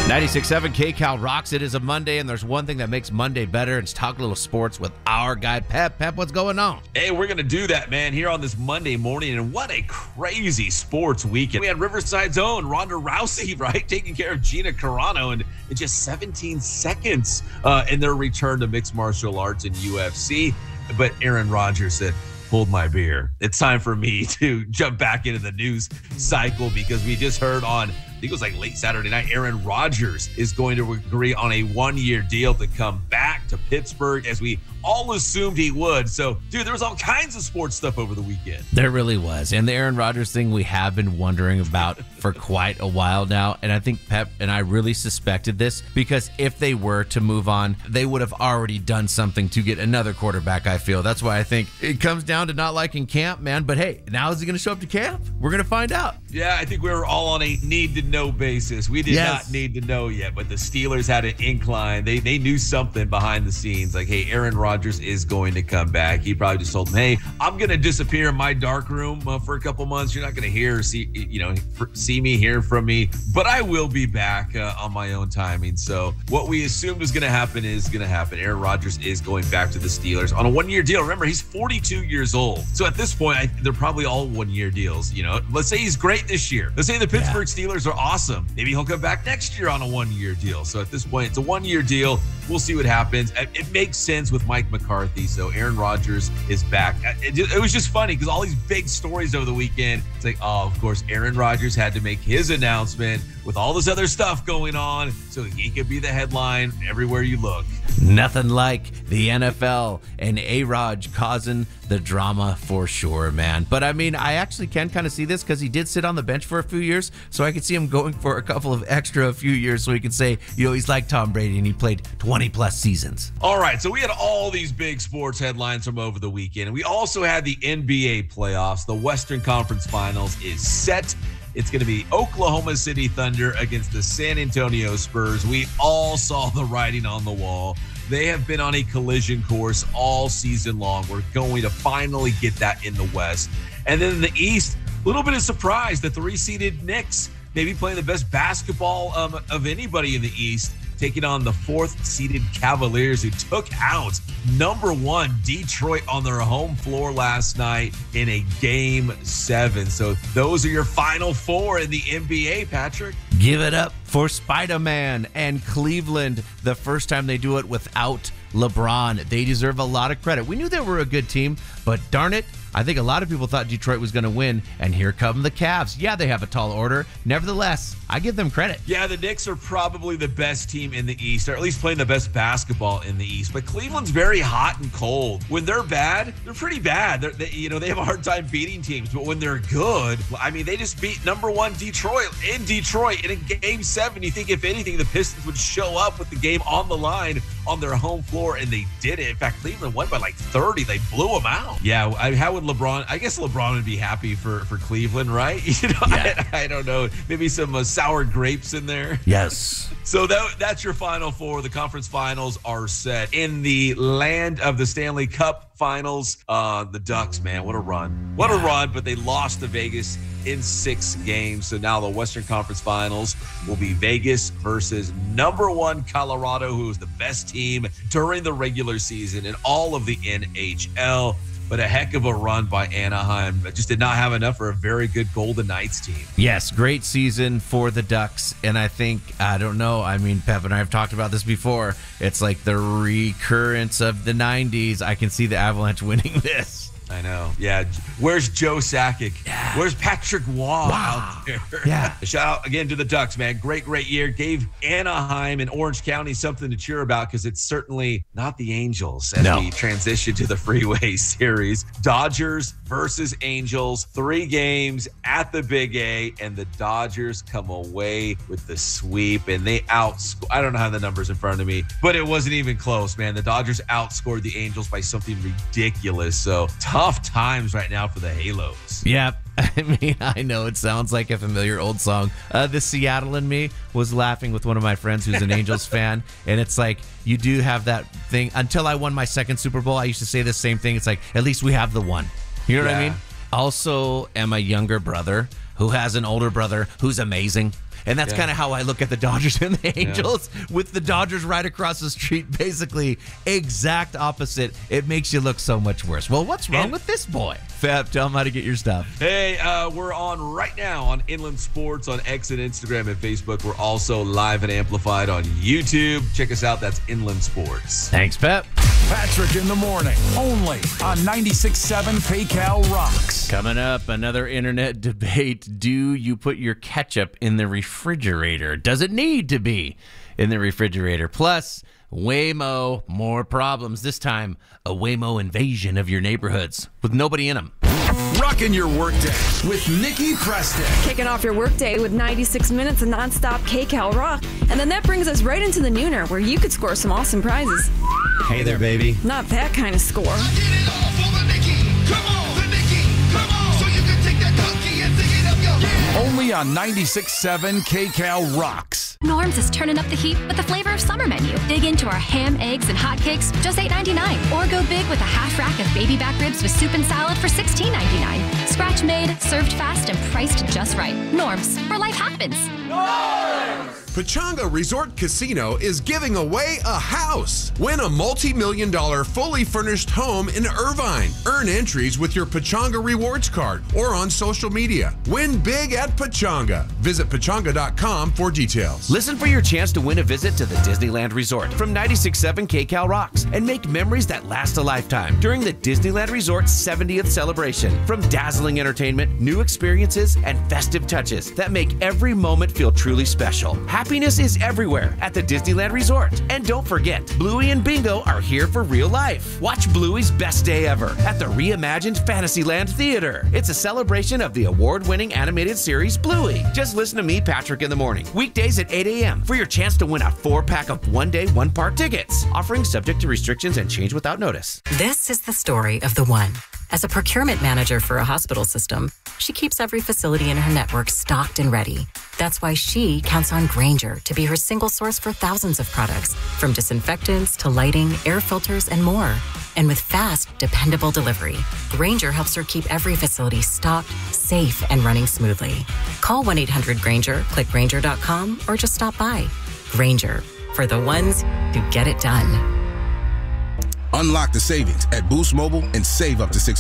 96.7 KCal rocks. It is a Monday, and there's one thing that makes Monday better. It's talk a little sports with our guy, Pep. Pep, what's going on? Hey, we're going to do that, man, here on this Monday morning. And what a crazy sports weekend. We had Riverside's own Ronda Rousey, right, taking care of Gina Carano in just 17 seconds in their return to mixed martial arts and UFC. But Aaron Rodgers said, hold my beer. It's time for me to jump back into the news cycle because we just heard on, I think it was like late Saturday night, Aaron Rodgers is going to agree on a one-year deal to come back to Pittsburgh, as we all assumed he would. So, dude, there was all kinds of sports stuff over the weekend. There really was. And the Aaron Rodgers thing we have been wondering about for quite a while now. And I think Pep and I really suspected this because if they were to move on, they would have already done something to get another quarterback, I feel. That's why I think it comes down to not liking camp, man. But hey, now is he going to show up to camp? We're going to find out. Yeah, I think we were all on a need-to-know basis. We did not need to know yet, but the Steelers had an incline. They knew something behind the scenes. Like, hey, Aaron Rodgers is going to come back. He probably just told them, hey, I'm going to disappear in my dark room for a couple months. You're not going to see me, hear from me, but I will be back on my own timing. So what we assumed was going to happen is going to happen. Aaron Rodgers is going back to the Steelers on a one-year deal. Remember, he's 42 years old. So at this point, they're probably all one-year deals. You know, let's say he's great this year. Let's say the Pittsburgh Steelers are awesome. Maybe he'll come back next year on a one-year deal. So at this point, it's a one-year deal. We'll see what happens. It makes sense with Mike McCarthy. So Aaron Rodgers is back. It was just funny because all these big stories over the weekend. It's like, oh, of course, Aaron Rodgers had to make his announcement with all this other stuff going on so he could be the headline everywhere you look. Nothing like the NFL and A-Rod causing the drama for sure, man. But I mean, I actually can kind of see this because he did sit on the bench for a few years, so I could see him going for a couple of extra few years so he can say, you know, he's like Tom Brady and he played 20-plus seasons. All right, so we had all these big sports headlines from over the weekend, and we also had the NBA playoffs. The Western Conference Finals is set. It's going to be Oklahoma City Thunder against the San Antonio Spurs. We all saw the writing on the wall. They have been on a collision course all season long. We're going to finally get that in the West. And then in the East, a little bit of surprise. The three-seeded Knicks, maybe playing the best basketball of anybody in the East, taking on the fourth-seeded Cavaliers, who took out number one Detroit on their home floor last night in a Game 7. So those are your final four in the NBA, Patrick. Give it up for Spider-Man and Cleveland, the first time they do it without LeBron. They deserve a lot of credit. We knew they were a good team, but darn it, I think a lot of people thought Detroit was going to win, and here come the Cavs. Yeah, they have a tall order. Nevertheless, I give them credit. Yeah, the Knicks are probably the best team in the East, or at least playing the best basketball in the East. But Cleveland's very hot and cold. When they're bad, they're pretty bad. They have a hard time beating teams. But when they're good, I mean, they just beat number one Detroit in a Game 7. You think, if anything, the Pistons would show up with the game on the line on their home floor, and they did it. In fact, Cleveland won by like 30. They blew them out. Yeah, how would LeBron? I guess LeBron would be happy for Cleveland, right? Yeah. I don't know. Maybe some sour grapes in there. Yes. So that's your final four. The conference finals are set. In the land of the Stanley Cup finals, the Ducks, man, what a run. What a run, but they lost to Vegas in 6 games. So now the Western Conference Finals will be Vegas versus number one Colorado, who was the best team during the regular season in all of the NHL. But a heck of a run by Anaheim. Just did not have enough for a very good Golden Knights team. Yes, great season for the Ducks. And I think, I don't know, I mean, Pep and I have talked about this before. It's like the recurrence of the 90s. I can see the Avalanche winning this. I know. Yeah. Where's Joe Sakic? Yeah. Where's Patrick Waugh out there? Yeah. Shout out again to the Ducks, man. Great year. Gave Anaheim and Orange County something to cheer about, because it's certainly not the Angels as we transition to the Freeway Series. Dodgers versus Angels. 3 games at the Big A, and the Dodgers come away with the sweep, and they outscored. I don't know how the numbers in front of me, but it wasn't even close, man. The Dodgers outscored the Angels by something ridiculous. So tough times right now for the Halos. Yep. I mean, I know it sounds like a familiar old song. The Seattle in me was laughing with one of my friends who's an Angels fan, and it's like, you do have that thing. Until I won my second Super Bowl, I used to say the same thing. It's like, at least we have the one. You know what I mean? Also, am a younger brother who has an older brother who's amazing. And that's kind of how I look at the Dodgers and the Angels, with the Dodgers right across the street, basically exact opposite. It makes you look so much worse. Well, what's wrong with this boy? Fab, tell him how to get your stuff. Hey, we're on right now on Inland Sports on X and Instagram and Facebook. We're also live and amplified on YouTube. Check us out. That's Inland Sports. Thanks, Pep. Patrick in the morning, only on 96.7 KCAL Rocks. Coming up, another internet debate. Do you put your ketchup in the refrigerator? Does it need to be in the refrigerator? Plus, Waymo, more problems. This time, a Waymo invasion of your neighborhoods with nobody in them. Rocking your workday with Nikki Preston. Kicking off your workday with 96 minutes of nonstop KCAL rock. And then that brings us right into the Nooner, where you could score some awesome prizes. Hey there, baby. Not that kind of score. Get it all for the Nikki. Come on, the Nikki. Come on. So you can take that cookie and dig it up your Only on 96.7 KCAL Rocks. Norm's is turning up the heat with the flavor of summer menu. Dig into our ham, eggs, and hotcakes, just $8.99. Or go big with a half rack of baby back ribs with soup and salad for $16.99. Scratch made, served fast, and priced just right. Norm's, where life happens. Pechanga Resort Casino is giving away a house. Win a multi-million-dollar fully furnished home in Irvine. Earn entries with your Pechanga Rewards card or on social media. Win big at Pechanga. Visit pechanga.com for details. Listen for your chance to win a visit to the Disneyland Resort from 96.7 KCAL Rocks and make memories that last a lifetime during the Disneyland Resort's 70th celebration. From dazzling entertainment, new experiences, and festive touches that make every moment feel truly special. Happiness is everywhere at the Disneyland Resort. And don't forget, Bluey and Bingo are here for real life. Watch Bluey's best day ever at the reimagined Fantasyland Theater. It's a celebration of the award-winning animated series Bluey. Just listen to me, Patrick, in the morning, weekdays at 8 a.m. for your chance to win a 4-pack of one-day, one-part tickets. Offering subject to restrictions and change without notice. This is the story of the one. As a procurement manager for a hospital system, she keeps every facility in her network stocked and ready. That's why she counts on Grainger to be her single source for thousands of products, from disinfectants to lighting, air filters, and more. And with fast, dependable delivery, Grainger helps her keep every facility stocked, safe, and running smoothly. Call 1-800-GRAINGER, click Grainger.com, or just stop by. Grainger, for the ones who get it done. Unlock the savings at Boost Mobile and save up to $600.